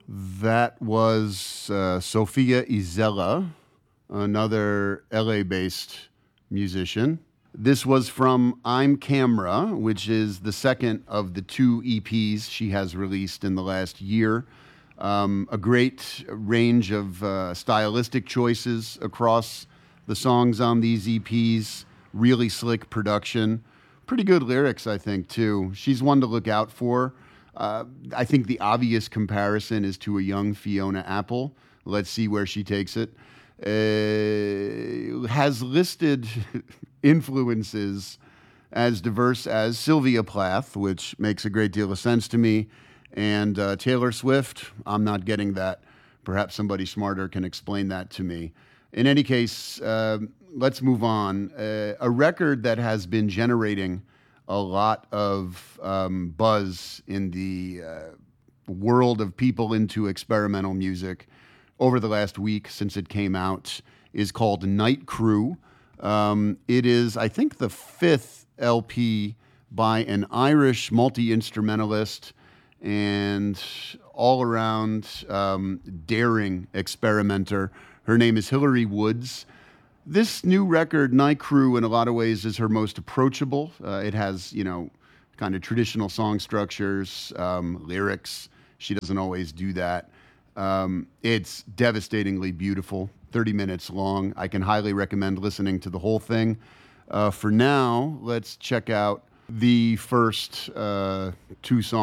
That was Sofia Izela, another LA-based musician. This was from I'm Camera, which is the second of the two EPs she has released in the last year. A great range of stylistic choices across the songs on these EPs. Really slick production. Pretty good lyrics, I think, too. She's one to look out for. I think the obvious comparison is to a young Fiona Apple. Let's see where she takes it. Has listed influences as diverse as Sylvia Plath, which makes a great deal of sense to me, and Taylor Swift. I'm not getting that. Perhaps somebody smarter can explain that to me. In any case, let's move on. A record that has been generating a lot of buzz in the world of people into experimental music over the last week since it came out is called Night Crew. It is, I think, the fifth LP by an Irish multi-instrumentalist and all-around daring experimenter. Her name is Hilary Woods. This new record, Night Crew, in a lot of ways is her most approachable. It has, kind of traditional song structures, lyrics. She doesn't always do that. It's devastatingly beautiful, 30 minutes long. I can highly recommend listening to the whole thing. For now, let's check out the first two songs.